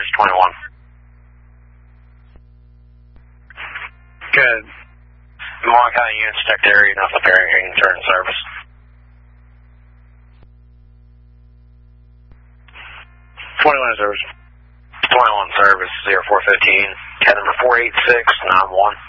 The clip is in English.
Bridge 21. Good. Mon County units detect area, enough appearing turn service. 21 service. 21 service, 0415, cat number 48691.